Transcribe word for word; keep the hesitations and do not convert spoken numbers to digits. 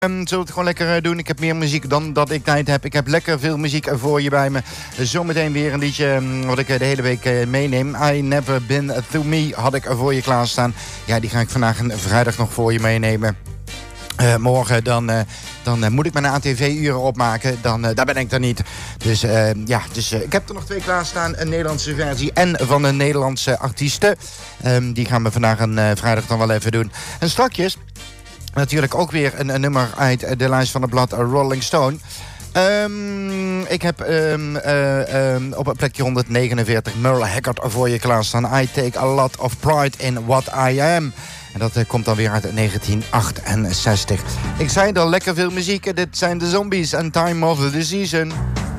Um, zullen we het gewoon lekker uh, doen? Ik heb meer muziek dan dat ik tijd heb. Ik heb lekker veel muziek voor je bij me. Zometeen weer een liedje um, wat ik uh, de hele week uh, meeneem. I Never Been To Me had ik voor je klaarstaan. Ja, die ga ik vandaag en vrijdag nog voor je meenemen. Uh, morgen dan, uh, dan uh, moet ik mijn A T V-uren opmaken. Dan, uh, daar ben ik er niet. Dus uh, ja, dus, uh, ik heb er nog twee klaarstaan. Een Nederlandse versie en van een Nederlandse artiesten. Um, die gaan we vandaag en uh, vrijdag dan wel even doen. En strakjes natuurlijk ook weer een, een nummer uit de lijst van het blad Rolling Stone. Um, ik heb um, uh, um, op plekje honderdnegenenveertig Merle Haggard voor je klaarstaan. I take a lot of pride in what I am. En dat uh, komt dan weer uit negentien achtenzestig. Ik zei al, lekker veel muziek. Dit zijn de Zombies en Time of the Season.